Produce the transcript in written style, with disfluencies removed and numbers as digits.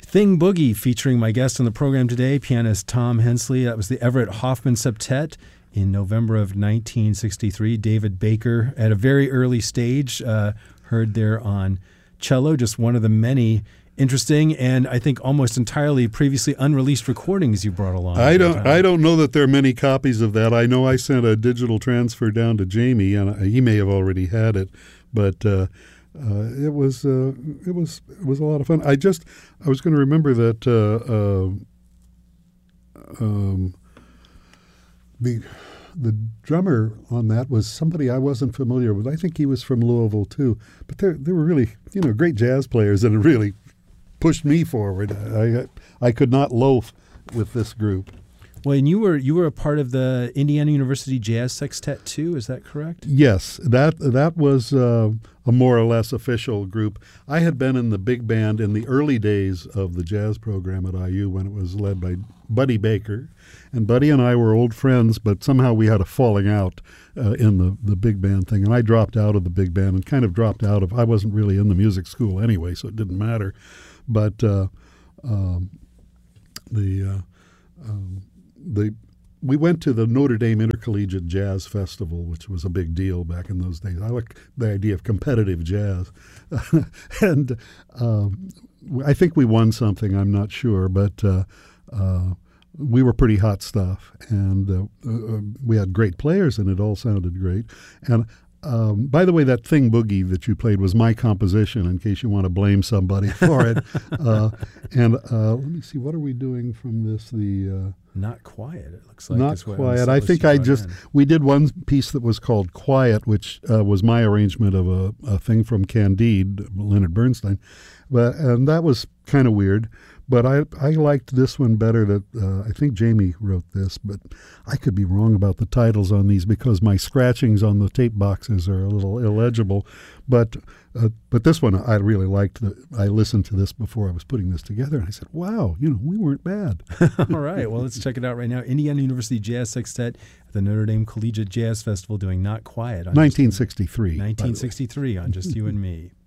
Thing Boogie, featuring my guest on the program today, pianist Tom Hensley. That was the Everett Hoffman Septet in November of 1963. David Baker, at a very early stage, heard there on cello, just one of the many interesting and I think almost entirely previously unreleased recordings you brought along. I don't know that there are many copies of that. I know I sent a digital transfer down to Jamie, and he may have already had it, but it was a lot of fun. I was going to remember that the drummer on that was somebody I wasn't familiar with. I think he was from Louisville too, but they were really great jazz players that had really pushed me forward. I could not loaf with this group. Well, and you were a part of the Indiana University Jazz Sextet too, is that correct? Yes, that was a more or less official group. I had been in the big band in the early days of the jazz program at IU when it was led by Buddy Baker, and Buddy and I were old friends, but somehow we had a falling out in the big band thing, and I dropped out of the big band and kind of dropped out of. I wasn't really in the music school anyway, so it didn't matter, but we went to the Notre Dame Intercollegiate Jazz Festival, which was a big deal back in those days. I like the idea of competitive jazz. And I think we won something, I'm not sure, but we were pretty hot stuff. And we had great players, and it all sounded great. And by the way, that Thing Boogie that you played was my composition, in case you want to blame somebody for it. And let me see, what are we doing from this? Not Quiet, it looks like. Not Quiet. I think we did one piece that was called Quiet, which was my arrangement of a thing from Candide, Leonard Bernstein. And that was kind of weird. But I liked this one better. I think Jamie wrote this, but I could be wrong about the titles on these because my scratchings on the tape boxes are a little illegible. But this one I really liked. I listened to this before I was putting this together, and I said, "Wow, we weren't bad." All right, well, let's check it out right now. Indiana University Jazz Sextet at the Notre Dame Collegiate Jazz Festival doing Not Quiet. 1963. 1963 on Just You and Me.